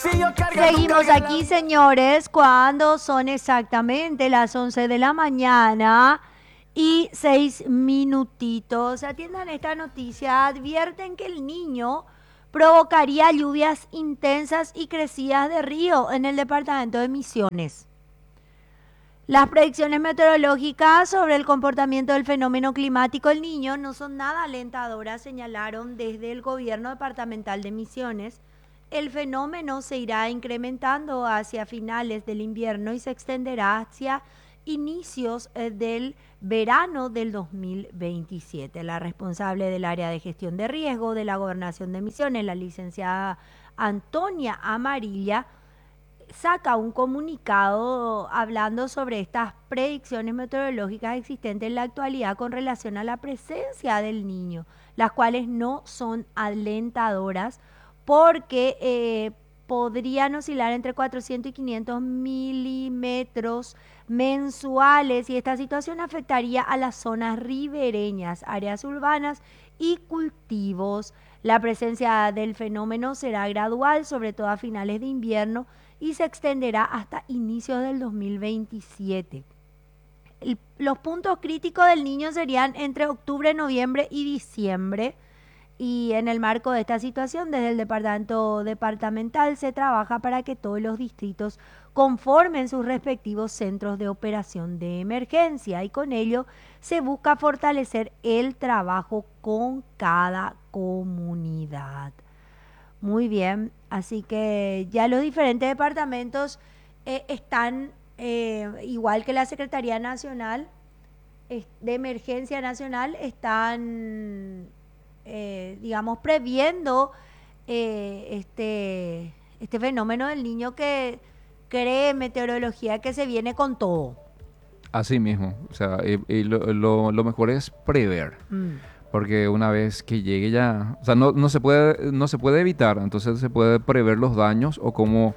Seguimos aquí, señores, cuando son exactamente las 11 de la mañana y 6 minutitos. Atiendan esta noticia. Advierten que el niño provocaría lluvias intensas y crecidas de río en el departamento de Misiones. Las predicciones meteorológicas sobre el comportamiento del fenómeno climático El Niño no son nada alentadoras, señalaron desde el gobierno departamental de Misiones. El fenómeno se irá incrementando hacia finales del invierno y se extenderá hacia inicios del verano del 2027. La responsable del área de gestión de riesgo de la Gobernación de Misiones, la licenciada Antonia Amarilla, saca un comunicado hablando sobre estas predicciones meteorológicas existentes en la actualidad con relación a la presencia del niño, las cuales no son alentadoras porque podrían oscilar entre 400 y 500 milímetros mensuales y esta situación afectaría a las zonas ribereñas, áreas urbanas y cultivos. La presencia del fenómeno será gradual, sobre todo a finales de invierno, y se extenderá hasta inicios del 2027. Los puntos críticos del niño serían entre octubre, noviembre y diciembre. Y en el marco de esta situación, desde el departamento departamental se trabaja para que todos los distritos conformen sus respectivos centros de operación de emergencia y con ello se busca fortalecer el trabajo con cada comunidad. Muy bien, así que ya los diferentes departamentos están, igual que la Secretaría Nacional de Emergencia Nacional, están digamos, previendo este fenómeno del niño que cree meteorología que se viene con todo. Así mismo, o sea, lo mejor es prever, porque una vez que llegue ya, o sea, no se puede evitar, entonces se puede prever los daños o cómo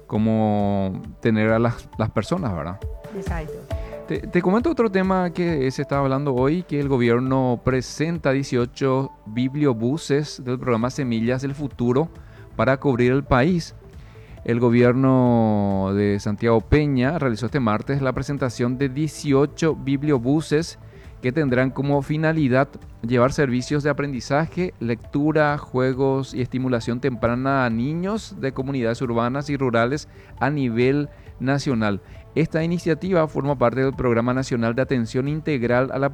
tener a las personas, ¿verdad? Exacto. Te comento otro tema que se está hablando hoy, que el gobierno presenta 18 bibliobuses del programa Semillas del Futuro para cubrir el país. El gobierno de Santiago Peña realizó este martes la presentación de 18 bibliobuses que tendrán como finalidad llevar servicios de aprendizaje, lectura, juegos y estimulación temprana a niños de comunidades urbanas y rurales a nivel nacional. Esta iniciativa forma parte del Programa Nacional de Atención Integral a la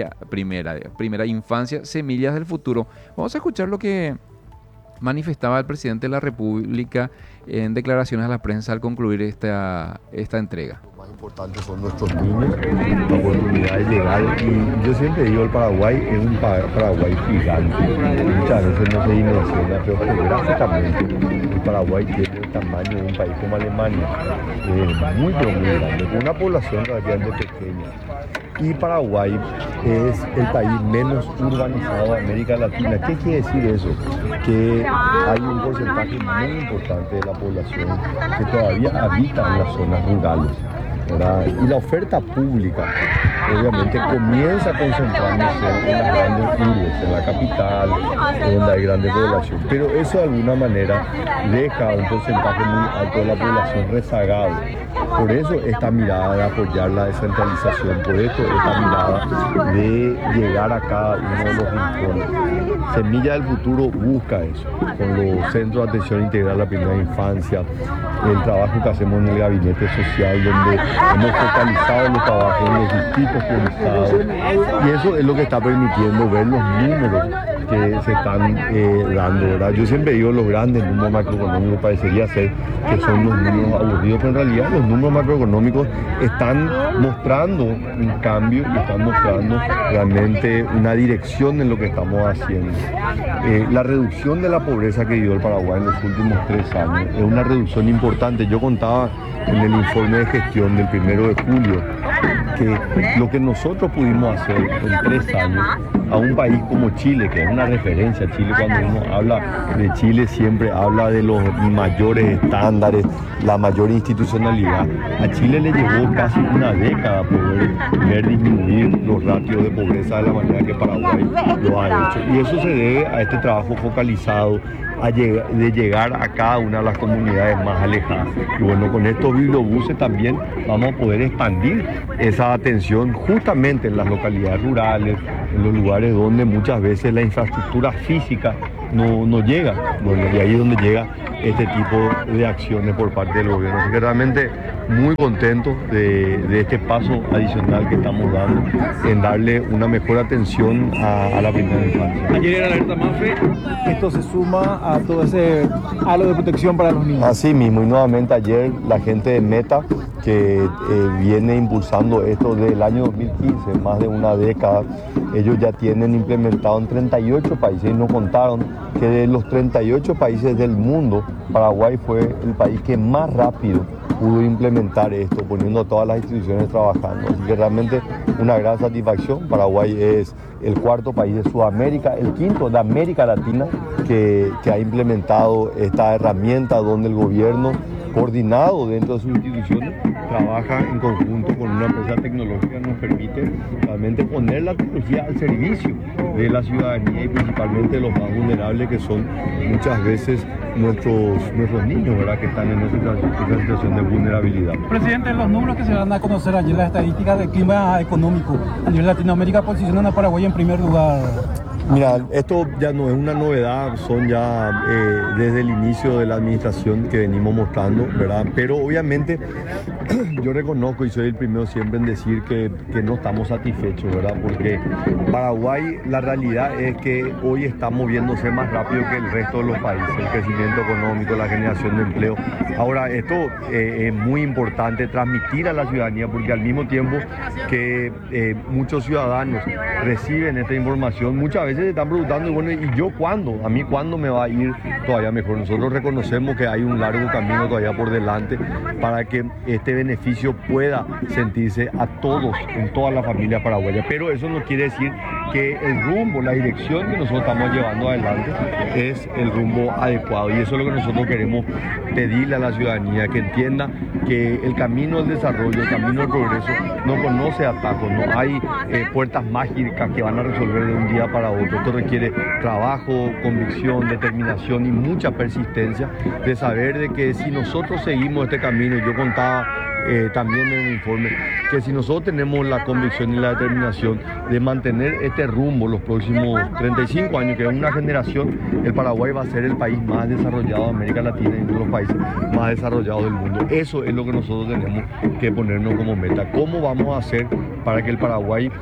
Primera Infancia, Semillas del Futuro. Vamos a escuchar lo que manifestaba el presidente de la República en declaraciones a la prensa al concluir esta entrega. Lo más importante son nuestros niños, la oportunidad de llegar, y yo siempre digo, el Paraguay es un Paraguay gigante, muchas veces no se dimensiona, pero geográficamente el Paraguay tiene el tamaño de un país como Alemania, muy pero muy grande, con una población relativamente pequeña. Y Paraguay es el país menos urbanizado de América Latina. ¿Qué quiere decir eso? Que hay un porcentaje muy importante de la población que todavía habita en las zonas rurales, ¿verdad? Y la oferta pública obviamente comienza a concentrarse en las grandes urbes, en la capital, donde hay grande población. Pero eso de alguna manera deja un porcentaje muy alto de la población rezagado. Por eso esta mirada de apoyar la descentralización, por eso esta mirada de llegar a cada uno de los rincones. Semilla del Futuro busca eso, con los centros de atención integral a la primera infancia, el trabajo que hacemos en el gabinete social, donde hemos focalizado los trabajos en los distritos priorizados, y eso es lo que está permitiendo ver los números que se están dando, ¿verdad? Yo siempre digo, los grandes números macroeconómicos parecería ser que son los números aburridos, pero en realidad los números macroeconómicos están mostrando un cambio y están mostrando realmente una dirección en lo que estamos haciendo. La reducción de la pobreza que dio el Paraguay en los últimos 3 años es una reducción importante. Yo contaba en el informe de gestión del 1 de julio que lo que nosotros pudimos hacer en 3 años a un país como Chile, que es una referencia. Chile, cuando uno habla de Chile, siempre habla de los mayores estándares, la mayor institucionalidad. A Chile le llevó casi una década poder ver disminuir los ratios de pobreza de la manera que Paraguay lo ha hecho. Y eso se debe a este trabajo focalizado, de llegar a cada una de las comunidades más alejadas. Y bueno, con estos bibliobuses también vamos a poder expandir esa atención justamente en las localidades rurales, en los lugares donde muchas veces la infraestructura física no llega. Bueno, y ahí es donde llega este tipo de acciones por parte del gobierno. Así que realmente muy contento de este paso adicional que estamos dando en darle una mejor atención a la primera infancia. Ayer era la alerta MAFE, esto se suma a todo ese halo de protección para los niños. Así mismo, y nuevamente ayer la gente de Meta, que viene impulsando esto desde el año 2015, más de una década, ellos ya tienen implementado en 38 países y nos contaron que de los 38 países del mundo, Paraguay fue el país que más rápido pudo implementar esto, poniendo a todas las instituciones trabajando. Así que realmente una gran satisfacción. Paraguay es el cuarto país de Sudamérica, el quinto de América Latina que ha implementado esta herramienta donde el gobierno, coordinado dentro de sus instituciones, trabaja en conjunto con una empresa tecnológica, nos permite realmente poner la tecnología al servicio de la ciudadanía y principalmente de los más vulnerables, que son muchas veces nuestros niños, ¿verdad?, que están en esa situación de vulnerabilidad. Presidente, los números que se van a conocer ayer, las estadísticas del clima económico a nivel Latinoamérica posicionan a Paraguay en primer lugar. Mira, esto ya no es una novedad, son ya desde el inicio de la administración que venimos mostrando, ¿verdad? Pero obviamente yo reconozco y soy el primero siempre en decir que no estamos satisfechos, ¿verdad? Porque Paraguay, la realidad es que hoy está moviéndose más rápido que el resto de los países, el crecimiento económico, la generación de empleo. Ahora, esto es muy importante transmitir a la ciudadanía, porque al mismo tiempo que muchos ciudadanos reciben esta información, muchas veces se están preguntando, y bueno, ¿y yo cuándo? ¿A mí cuándo me va a ir todavía mejor? Nosotros reconocemos que hay un largo camino todavía por delante para que este beneficio pueda sentirse a todos, en toda la familia paraguaya. Pero eso no quiere decir que el rumbo, la dirección que nosotros estamos llevando adelante es el rumbo adecuado. Y eso es lo que nosotros queremos pedirle a la ciudadanía, que entienda que el camino del desarrollo, el camino del progreso, no conoce atajos, no hay puertas mágicas que van a resolver de un día para otro. Esto requiere trabajo, convicción, determinación y mucha persistencia de saber de que si nosotros seguimos este camino, yo contaba también en el informe, que si nosotros tenemos la convicción y la determinación de mantener este rumbo los próximos 35 años, que es una generación, el Paraguay va a ser el país más desarrollado de América Latina y uno de los países más desarrollados del mundo. Eso es lo que nosotros tenemos que ponernos como meta. ¿Cómo vamos a hacer para que el Paraguay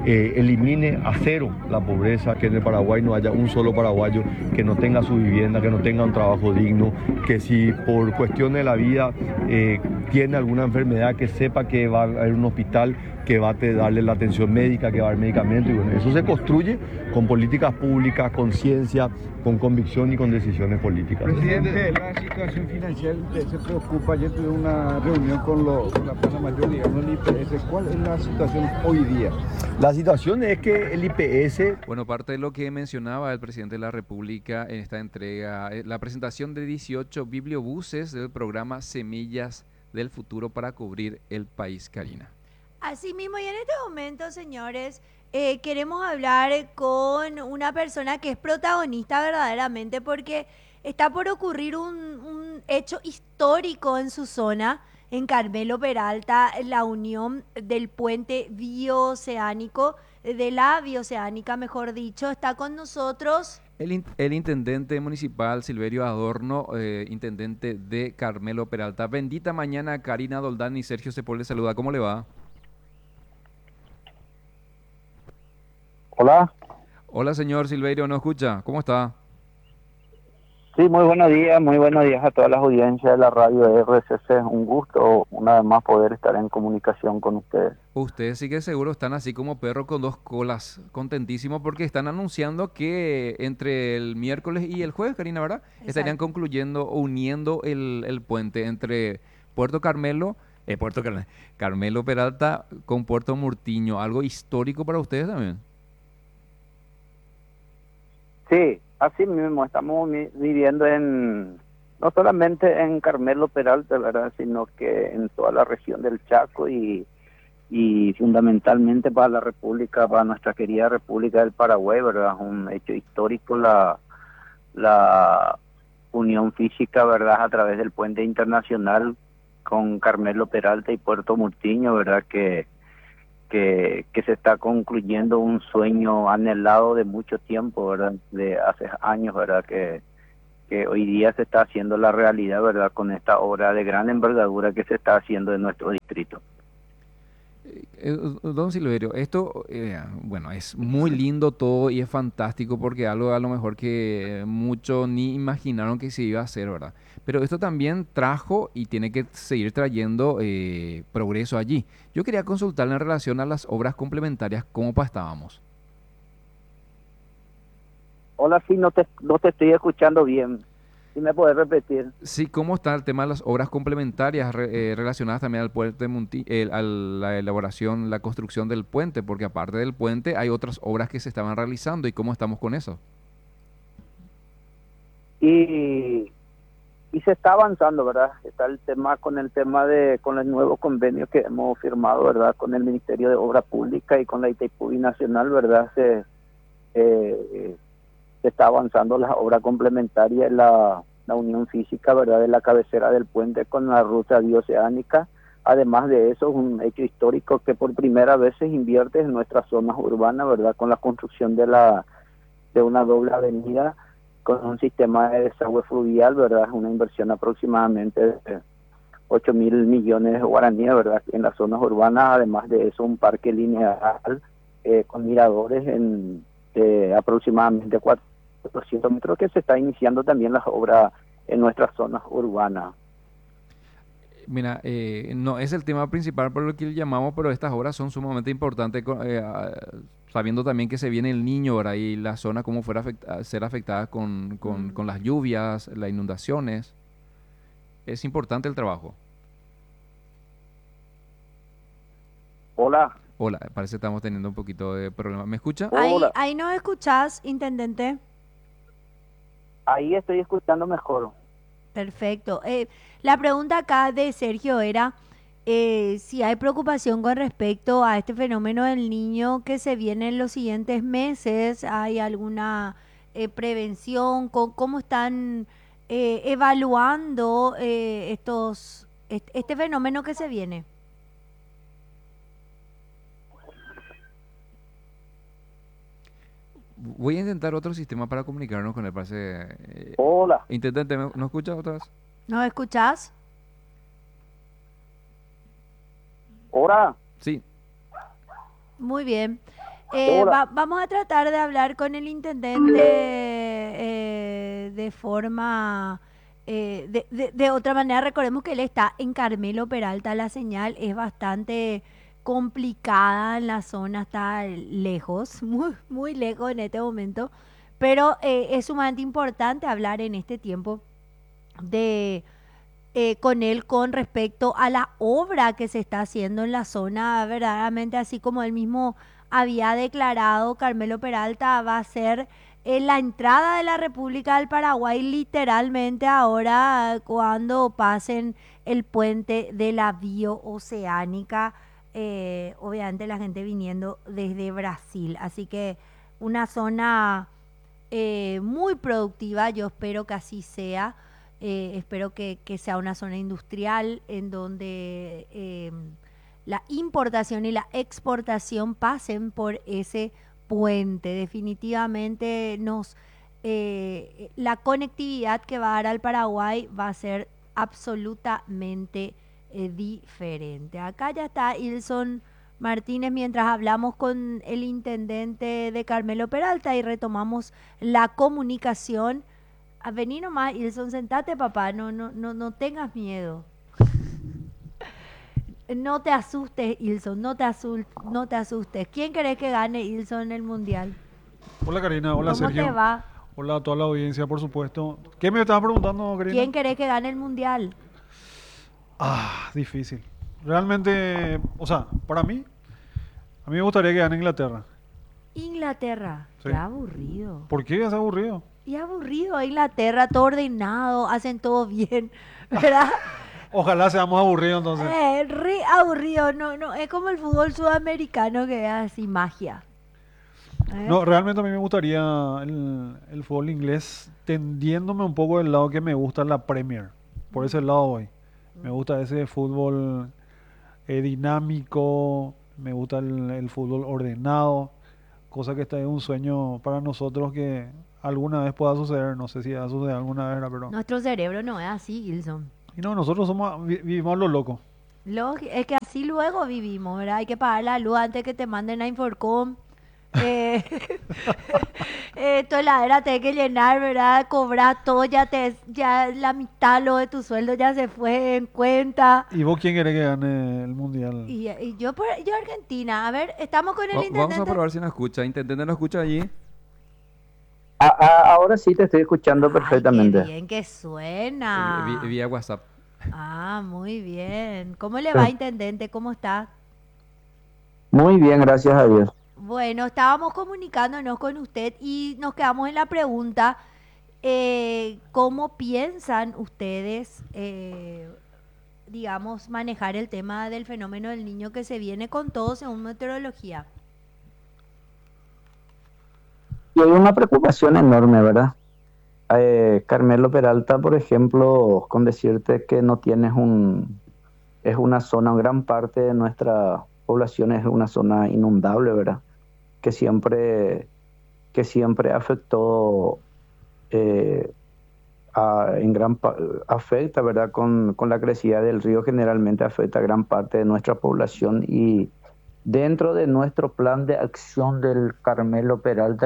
elimine a cero la pobreza, que en el Paraguay no haya un solo paraguayo que no tenga su vivienda, que no tenga un trabajo digno, que si por cuestiones de la vida tiene alguna enfermedad, que sepa que va a haber un hospital que va a darle la atención médica, que va a haber medicamentos? Y bueno, eso se construye con políticas públicas, con ciencia, con convicción y con decisiones políticas. Presidente, la situación financiera se preocupa. Ayer tuve una reunión con la Plaza Mayor, digamos, el IPS. ¿Cuál es la situación hoy día? La situación es que el IPS... Bueno, parte de lo que mencionaba el presidente de la República en esta entrega, la presentación de 18 bibliobuses del programa Semillas del Futuro para cubrir el país, Karina. Así mismo, y en este momento, señores, queremos hablar con una persona que es protagonista verdaderamente, porque está por ocurrir un hecho histórico en su zona, en Carmelo Peralta, la unión del puente bioceánico, de la bioceánica, mejor dicho. Está con nosotros El intendente municipal Silverio Adorno, intendente de Carmelo Peralta. Bendita mañana, Karina Doldán y Sergio Sepol les saluda. ¿Cómo le va? Hola. Hola, señor Silverio, ¿no escucha? ¿Cómo está? Sí, muy buenos días a todas las audiencias de la radio de RCC. Un gusto una vez más poder estar en comunicación con ustedes. Ustedes sí que seguro están así como perro con dos colas, contentísimos porque están anunciando que entre el miércoles y el jueves, Karina, ¿verdad? Exacto. Estarían concluyendo o uniendo el puente entre Carmelo Peralta con Puerto Murtiño, algo histórico para ustedes también. Sí, así mismo estamos viviendo no solamente en Carmelo Peralta, ¿verdad? Sino que en toda la región del Chaco y fundamentalmente para la República, para nuestra querida República del Paraguay, ¿verdad? Un hecho histórico la unión física, ¿verdad? A través del puente internacional con Carmelo Peralta y Puerto Murtiño, ¿verdad? Que se está concluyendo un sueño anhelado de mucho tiempo, ¿verdad? De hace años, ¿verdad? Que hoy día se está haciendo la realidad, ¿verdad? Con esta obra de gran envergadura que se está haciendo en nuestro distrito. Don Silverio, esto, bueno, es muy lindo todo y es fantástico porque algo a lo mejor que muchos ni imaginaron que se iba a hacer, ¿verdad? Pero esto también trajo y tiene que seguir trayendo progreso allí. Yo quería consultarle en relación a las obras complementarias, ¿cómo estábamos? Hola, sí, no te estoy escuchando bien. ¿Sí me puedes repetir? Sí, ¿cómo está el tema de las obras complementarias relacionadas también al puente a la elaboración, la construcción del puente? Porque aparte del puente hay otras obras que se estaban realizando y cómo estamos con eso. Y se está avanzando, ¿verdad? Está con el nuevo convenio que hemos firmado, ¿verdad? Con el Ministerio de Obras Públicas y con la ITPUBI Nacional, ¿verdad? Se está avanzando la obra complementaria, la unión física, ¿verdad? De la cabecera del puente con la ruta bioceánica. Además de eso, es un hecho histórico que por primera vez se invierte en nuestras zonas urbanas, ¿verdad? Con la construcción de una doble avenida con un sistema de desagüe fluvial, ¿verdad? Una inversión aproximadamente de 8.000 millones de guaraníes, ¿verdad? En las zonas urbanas. Además de eso, un parque lineal con miradores de aproximadamente 400 metros, que se está iniciando también las obras en nuestras zonas urbanas. Mira, no es el tema principal por lo que le llamamos, pero estas obras son sumamente importantes, sabiendo también que se viene el niño, ¿verdad? Y la zona cómo ser afectada con las lluvias, las inundaciones. Es importante el trabajo. Hola. Hola, parece que estamos teniendo un poquito de problema. ¿Me escucha? Hola. Ahí nos escuchás, intendente. Ahí estoy escuchando mejor. Perfecto. La pregunta acá de Sergio era si hay preocupación con respecto a este fenómeno del niño que se viene en los siguientes meses. ¿Hay alguna prevención? ¿Cómo están evaluando este fenómeno que se viene? Voy a intentar otro sistema para comunicarnos con él. Parece. Hola. Intendente, ¿no escucha otra vez? ¿Nos escuchás? Hola. Sí. Muy bien. Hola. Vamos a tratar de hablar con el intendente de forma, de otra manera. Recordemos que él está en Carmelo Peralta. La señal es bastante complicada en la zona, está lejos, muy, muy lejos en este momento. Pero es sumamente importante hablar en este tiempo con él con respecto a la obra que se está haciendo en la zona. Verdaderamente, así como él mismo había declarado, Carmelo Peralta va a ser la entrada de la República del Paraguay literalmente ahora cuando pasen el puente de la bioceánica, obviamente la gente viniendo desde Brasil. Así que una zona muy productiva, yo espero que así sea. Espero que sea una zona industrial en donde la importación y la exportación pasen por ese puente. Definitivamente la conectividad que va a dar al Paraguay va a ser absolutamente diferente. Acá ya está Ilson Martínez mientras hablamos con el intendente de Carmelo Peralta y retomamos la comunicación. Vení nomás, Ilson, sentate, papá, no tengas miedo. No te asustes, Ilson, no te asustes. ¿Quién querés que gane, Ilson, el Mundial? Hola, Karina, hola, ¿Cómo Sergio. te va? Hola a toda la audiencia, por supuesto. ¿Qué me estabas preguntando, Karina? ¿Quién querés que gane el Mundial? Difícil. Realmente, o sea, para mí, a mí me gustaría que gane Inglaterra. Inglaterra. Sí. Qué aburrido. ¿Por qué es aburrido? Y aburrido, Inglaterra, todo ordenado, hacen todo bien, ¿verdad? Ojalá seamos aburridos entonces. Re aburrido, no, es como el fútbol sudamericano que es así magia. ¿Eh? No, realmente a mí me gustaría el fútbol inglés tendiéndome un poco del lado que me gusta la Premier. Por ese lado voy. Me gusta ese fútbol dinámico, me gusta el fútbol ordenado, cosa que está en un sueño para nosotros que alguna vez pueda suceder. No sé si va a suceder alguna vez, pero... Nuestro cerebro no es así, Gilson. Y no, nosotros vivimos lo loco. Es que así luego vivimos, ¿verdad? Hay que pagar la luz antes que te manden a Inforcom. Eh, tu heladera te hay que llenar, ¿verdad? Cobrar todo, ya la mitad lo de tu sueldo ya se fue en cuenta. ¿Y vos quién querés que gane el mundial? Y yo Argentina, a ver, estamos con el Vamos a intendente. probar si nos escucha. Intendente, ¿nos escucha allí? Ahora sí te estoy escuchando Ay, perfectamente. qué bien que suena. Vía WhatsApp. Ah, muy bien. ¿Cómo le va, intendente? ¿Cómo está? Muy bien, gracias a Dios. Bueno, estábamos comunicándonos con usted y nos quedamos en la pregunta, ¿cómo piensan ustedes, digamos, manejar el tema del fenómeno del niño que se viene con todo según meteorología? Y hay una preocupación enorme, ¿verdad? Carmelo Peralta, por ejemplo, con decirte que no tienes es una zona, gran parte de nuestra población es una zona inundable, ¿verdad? Que siempre afectó, afecta, ¿verdad? Con la crecida del río generalmente afecta a gran parte de nuestra población y dentro de nuestro plan de acción del Carmelo Peralta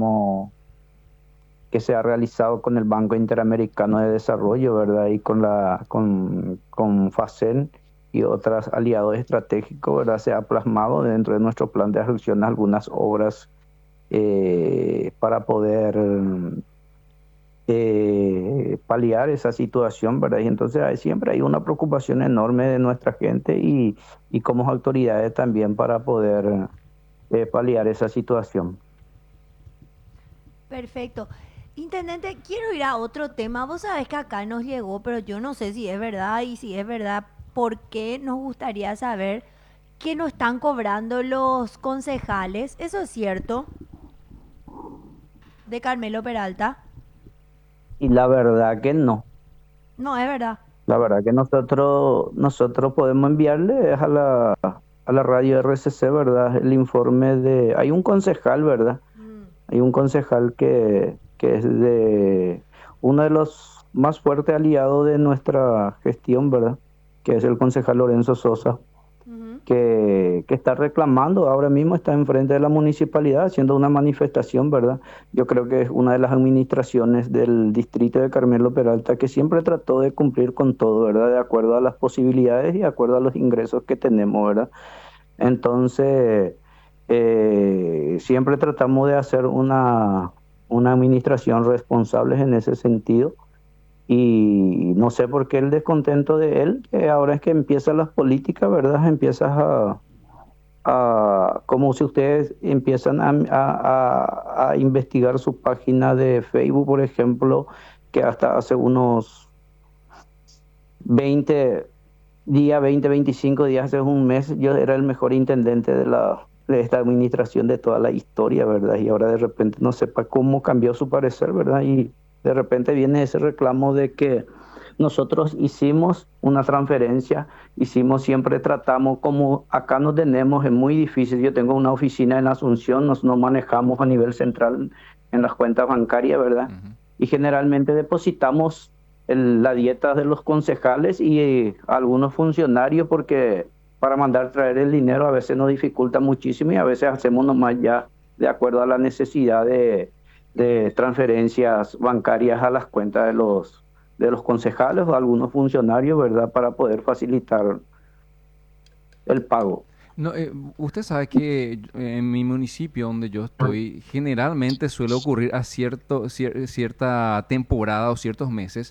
que se ha realizado con el Banco Interamericano de Desarrollo, ¿verdad? Y con FACEN y otros aliados estratégicos, ¿verdad? Se ha plasmado dentro de nuestro plan de acción algunas obras para poder paliar esa situación, ¿verdad? Y entonces siempre hay una preocupación enorme de nuestra gente y como autoridades también para poder paliar esa situación. Perfecto. Intendente, quiero ir a otro tema. Vos sabés que acá nos llegó, pero yo no sé si es verdad y si es verdad, ¿por qué nos gustaría saber que no están cobrando los concejales? ¿Eso es cierto? De Carmelo Peralta. Y la verdad que no. No, es verdad. La verdad que nosotros podemos enviarle a la radio RCC, ¿verdad? El informe hay un concejal, ¿verdad? Hay un concejal que es de uno de los más fuertes aliados de nuestra gestión, ¿verdad? Que es el concejal Lorenzo Sosa, que está reclamando, ahora mismo está enfrente de la municipalidad haciendo una manifestación, ¿verdad? Yo creo que es una de las administraciones del distrito de Carmelo Peralta que siempre trató de cumplir con todo, ¿verdad? De acuerdo a las posibilidades y de acuerdo a los ingresos que tenemos, ¿verdad? Entonces, siempre tratamos de hacer una administración responsable en ese sentido. Y no sé por qué el descontento de él, que ahora es que empiezan las políticas, ¿verdad? Empiezas como si ustedes empiezan a investigar su página de Facebook, por ejemplo, que hasta hace unos 20 días, 25 días, hace un mes, yo era el mejor intendente de esta administración de toda la historia, ¿verdad? Y ahora de repente no sepa cómo cambió su parecer, ¿verdad? Y de repente viene ese reclamo de que nosotros hicimos una transferencia, siempre tratamos, como acá no tenemos, es muy difícil, yo tengo una oficina en Asunción, nos manejamos a nivel central en las cuentas bancarias, ¿verdad? Y generalmente depositamos la dieta de los concejales y algunos funcionarios porque para mandar traer el dinero a veces nos dificulta muchísimo y a veces hacemos nomás ya de acuerdo a la necesidad de transferencias bancarias a las cuentas de los concejales o algunos funcionarios, ¿verdad? Para poder facilitar el pago. No, usted sabe que en mi municipio donde yo estoy, generalmente suele ocurrir a cierta temporada o ciertos meses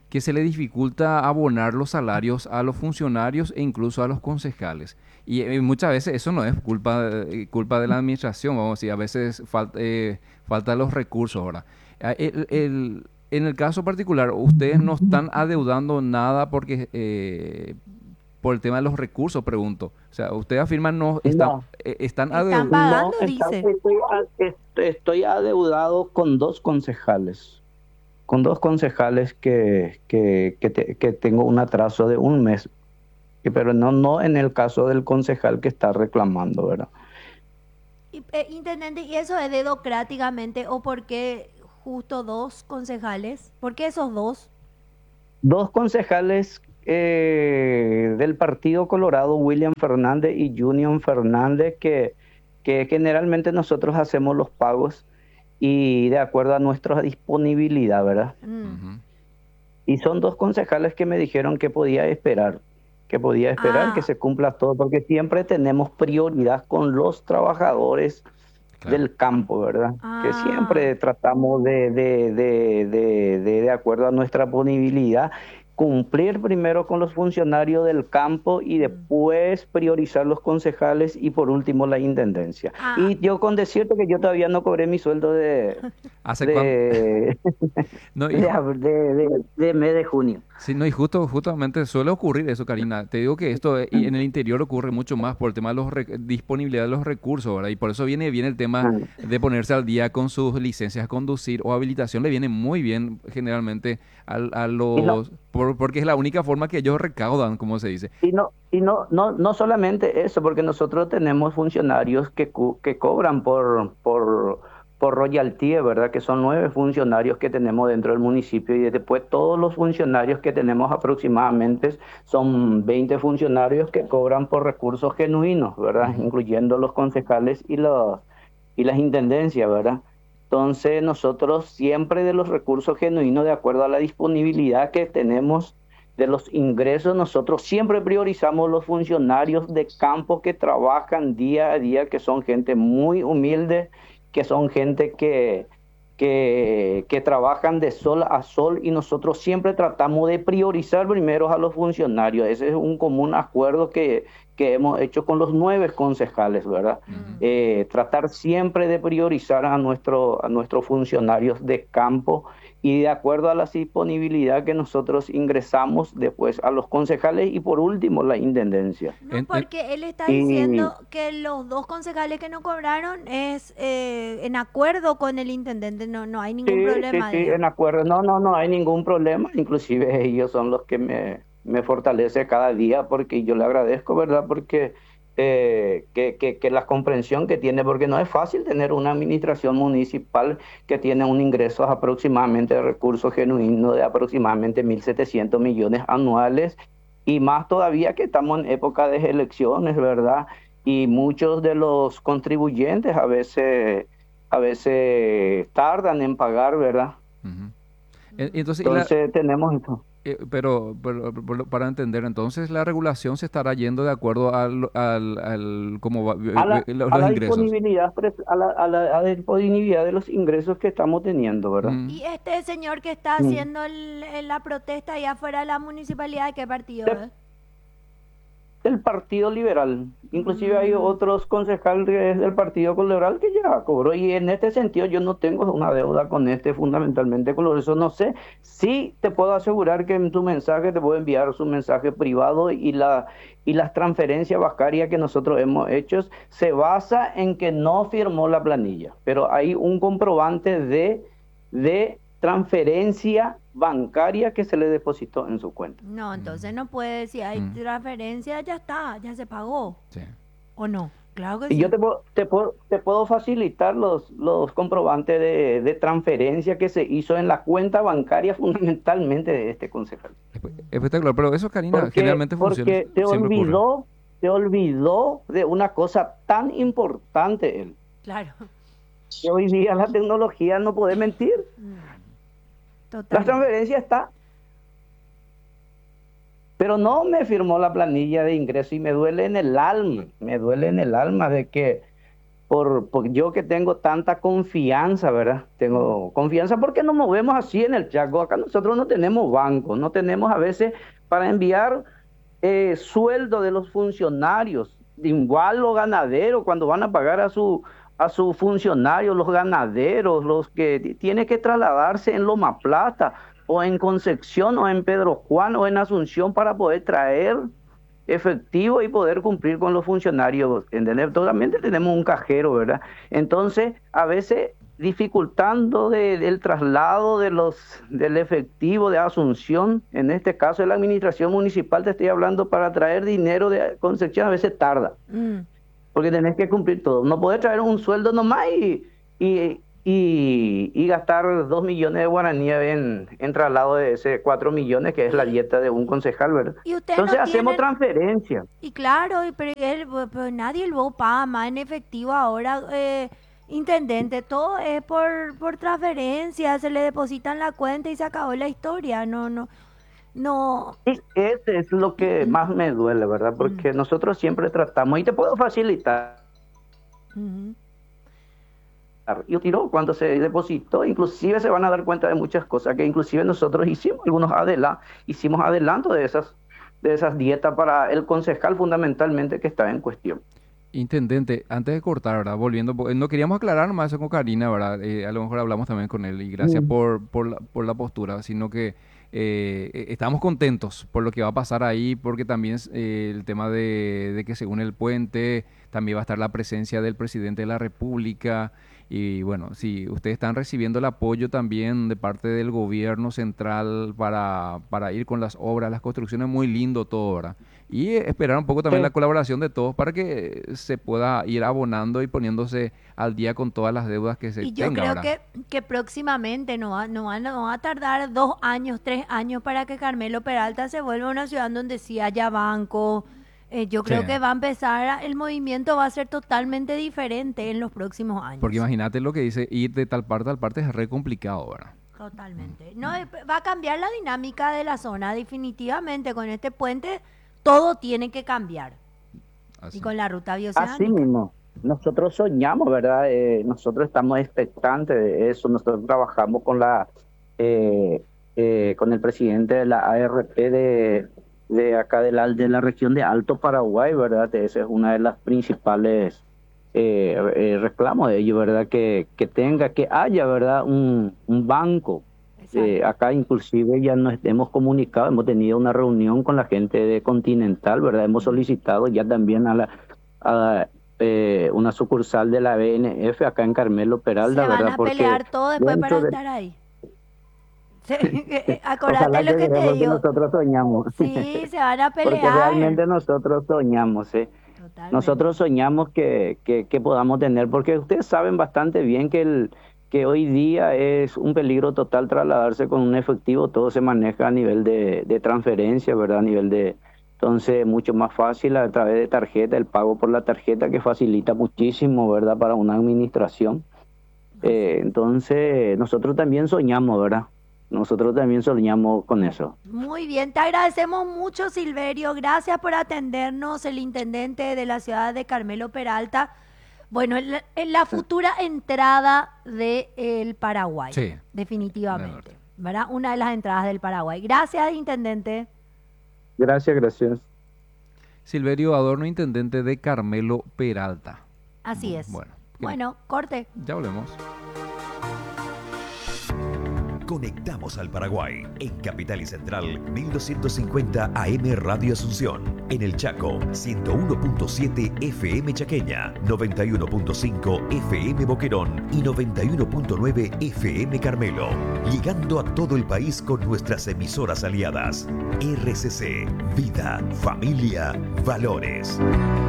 que se le dificulta abonar los salarios a los funcionarios e incluso a los concejales. Y muchas veces eso no es culpa de la administración, vamos a decir, a veces falta los recursos ahora. En el caso particular, ustedes no están adeudando nada porque por el tema de los recursos, pregunto. O sea, ustedes afirman no están No. Están están adeudando. pagando, No, dice. estoy adeudado con dos concejales. Con dos concejales que tengo un atraso de un mes. Pero no en el caso del concejal que está reclamando, ¿verdad? Intendente, ¿y eso es dedocráticamente o por qué justo dos concejales? ¿Por qué esos dos? Dos concejales del Partido Colorado, William Fernández y Junior Fernández, que generalmente nosotros hacemos los pagos y de acuerdo a nuestra disponibilidad, ¿verdad? Ujú. Y son dos concejales que me dijeron que podía esperar, que se cumpla todo, porque siempre tenemos prioridad con los trabajadores Claro. del campo, ¿verdad? Que Ah. siempre tratamos de acuerdo a nuestra disponibilidad, cumplir primero con los funcionarios del campo y después priorizar los concejales y por último la intendencia. Ah. Y yo con decirte que yo todavía no cobré mi sueldo ¿Hace cuánto? de, No, de mes de junio. sí, no, y justamente suele ocurrir eso, Karina. Te digo que esto y en el interior ocurre mucho más por el tema de disponibilidad de los recursos, ¿verdad? Y por eso viene bien el tema de ponerse al día con sus licencias a conducir o habilitación. Le viene muy bien generalmente a los... porque es la única forma que ellos recaudan, como se dice. No solamente eso, porque nosotros tenemos funcionarios que cobran por royalty, ¿verdad? Que son 9 funcionarios que tenemos dentro del municipio y después todos los funcionarios que tenemos aproximadamente son 20 funcionarios que cobran por recursos genuinos, ¿verdad? Incluyendo los concejales y las intendencias, ¿verdad? Entonces nosotros siempre de los recursos genuinos, de acuerdo a la disponibilidad que tenemos de los ingresos, nosotros siempre priorizamos los funcionarios de campo que trabajan día a día, que son gente muy humilde, que son gente que trabajan de sol a sol y nosotros siempre tratamos de priorizar primero a los funcionarios. Ese es un común acuerdo que hemos hecho con los 9 concejales, ¿verdad? Tratar siempre de priorizar a nuestros funcionarios de campo y de acuerdo a la disponibilidad que nosotros ingresamos después a los concejales y por último la intendencia. No, porque él está diciendo que los dos concejales que no cobraron es en acuerdo con el intendente, no hay ningún problema. Sí, en acuerdo, no hay ningún problema, inclusive ellos son los que me fortalece cada día porque yo le agradezco, ¿verdad? Porque que la comprensión que tiene, porque no es fácil tener una administración municipal que tiene un ingreso aproximadamente de recursos genuinos de aproximadamente 1.700 millones anuales y más todavía que estamos en época de elecciones, ¿verdad? Y muchos de los contribuyentes a veces tardan en pagar, ¿verdad? Ujú. Entonces, tenemos eso. pero para entender, entonces la regulación se estará yendo de acuerdo al cómo va, los la ingresos. disponibilidad, a la disponibilidad de los ingresos que estamos teniendo, ¿verdad? Y este señor que está haciendo la protesta allá afuera de la municipalidad, ¿de qué partido es? Del Partido Liberal. Inclusive hay otros concejales del Partido Liberal que ya cobró y en este sentido yo no tengo una deuda con fundamentalmente con eso. No sé, sí te puedo asegurar que en tu mensaje te puedo enviar su mensaje privado y las transferencias bancarias que nosotros hemos hecho se basa en que no firmó la planilla, pero hay un comprobante de transferencia bancaria que se le depositó en su cuenta. No, entonces no puede decir, hay transferencia, ya está, ya se pagó. Sí. ¿O no? Claro que Y sí. yo te puedo facilitar los comprobantes de transferencia que se hizo en la cuenta bancaria fundamentalmente de este concejal. Espectacular, pero eso, Karina, generalmente funciona. Porque te olvidó de una cosa tan importante él. Claro. Que hoy día la tecnología no puede mentir. Total. La transferencia está. Pero no me firmó la planilla de ingreso y me duele en el alma de que por yo que tengo tanta confianza, ¿verdad? Tengo confianza porque nos movemos así en el Chaco. Acá nosotros no tenemos bancos, no tenemos a veces para enviar sueldo de los funcionarios. Igual los ganaderos, cuando van a pagar a sus funcionarios, los ganaderos, los que tienen que trasladarse en Loma Plata, o en Concepción, o en Pedro Juan, o en Asunción para poder traer efectivo y poder cumplir con los funcionarios, ¿entendés? Solamente tenemos un cajero, ¿verdad? Entonces, a veces dificultando el traslado del efectivo de Asunción, en este caso de la administración municipal, te estoy hablando, para traer dinero de Concepción, a veces tarda, porque tenés que cumplir todo. No podés traer un sueldo nomás y gastar 2 millones de guaraníes en traslado de ese 4 millones, que es la dieta de un concejal, ¿verdad? Y usted Entonces no hacemos tiene... transferencia. Y claro, pero nadie lo paga más en efectivo ahora, intendente, todo es por transferencia, se le depositan la cuenta y se acabó la historia, no. Y ese es lo que más me duele, ¿verdad? Porque nosotros siempre tratamos, y te puedo facilitar. Ujú. Y tiró cuando se depositó, inclusive se van a dar cuenta de muchas cosas que inclusive nosotros hicimos hicimos adelanto de esas dietas para el concejal fundamentalmente que estaba en cuestión. Intendente, antes de cortar, ¿verdad? Volviendo, no queríamos aclarar más eso con Karina, ¿verdad? A lo mejor hablamos también con él y gracias por la postura, sino que estamos contentos por lo que va a pasar ahí, porque también el tema de que según el puente también va a estar la presencia del presidente de la República. Y bueno, sí, ustedes están recibiendo el apoyo también de parte del gobierno central para ir con las obras, las construcciones, muy lindo todo, ¿verdad? Y esperar un poco también la colaboración de todos para que se pueda ir abonando y poniéndose al día con todas las deudas que se Y yo tenga, creo ¿verdad? que próximamente no va a tardar 2 años, 3 años para que Carmelo Peralta se vuelva una ciudad donde sí haya banco. Yo creo Sí. que va a empezar, el movimiento va a ser totalmente diferente en los próximos años. Porque imagínate lo que dice, ir de tal parte a tal parte es re complicado, ¿verdad? Totalmente. No, va a cambiar la dinámica de la zona, definitivamente. Con este puente todo tiene que cambiar. Así. Y con la ruta Así bioceánica. mismo, nosotros soñamos, ¿verdad? Nosotros estamos expectantes de eso. Nosotros trabajamos con con el presidente de la ARP de acá de la región de Alto Paraguay, ¿verdad? Esa es una de las principales reclamos de ellos, ¿verdad? Que haya, ¿verdad? Un banco. Exacto. Acá inclusive ya nos hemos comunicado, hemos tenido una reunión con la gente de Continental, ¿verdad? Hemos solicitado ya también una sucursal de la BNF acá en Carmelo Peralta, Se van ¿verdad? a pelear todo después para dentro de- estar ahí. Acordate Ojalá lo que sea, te porque digo. nosotros soñamos. Sí, se van a Porque pelear. realmente nosotros soñamos, ¿eh? Totalmente. Nosotros soñamos que podamos tener, porque ustedes saben bastante bien que hoy día es un peligro total trasladarse con un efectivo, todo se maneja a nivel de transferencia, ¿verdad? Entonces, mucho más fácil a través de tarjeta, el pago por la tarjeta, que facilita muchísimo, ¿verdad? Para una administración. Entonces, nosotros también soñamos, ¿verdad? Nosotros también soñamos con eso. Muy bien, te agradecemos mucho, Silverio. Gracias por atendernos, el intendente de la ciudad de Carmelo Peralta. Bueno, en la futura entrada del Paraguay. Sí. Definitivamente. ¿Verdad? Una de las entradas del Paraguay. Gracias, intendente. Gracias. Silverio Adorno, intendente de Carmelo Peralta. Así es. Bueno, corte. ya volvemos. Conectamos al Paraguay en Capital y Central 1250 AM Radio Asunción, en el Chaco 101.7 FM Chaqueña, 91.5 FM Boquerón y 91.9 FM Carmelo, llegando a todo el país con nuestras emisoras aliadas. RCC, Vida, Familia, Valores.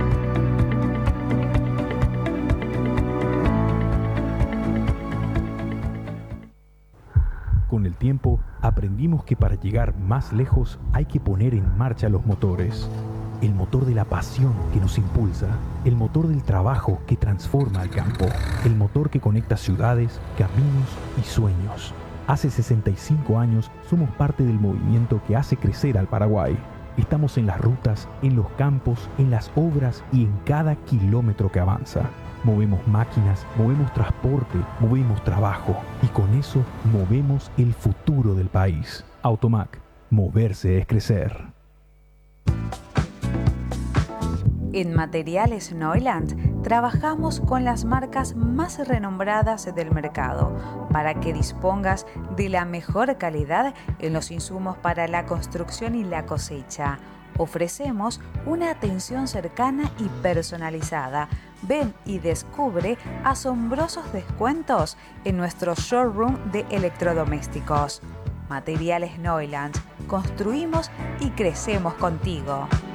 Con el tiempo, aprendimos que para llegar más lejos hay que poner en marcha los motores. El motor de la pasión que nos impulsa, el motor del trabajo que transforma al campo, el motor que conecta ciudades, caminos y sueños. Hace 65 años somos parte del movimiento que hace crecer al Paraguay. Estamos en las rutas, en los campos, en las obras y en cada kilómetro que avanza. Movemos máquinas, movemos transporte, movemos trabajo y con eso movemos el futuro del país. Automac, moverse es crecer. En Materiales Neuland trabajamos con las marcas más renombradas del mercado para que dispongas de la mejor calidad en los insumos para la construcción y la cosecha. Ofrecemos una atención cercana y personalizada. Ven y descubre asombrosos descuentos en nuestro showroom de electrodomésticos. Materiales Neuland. Construimos y crecemos contigo.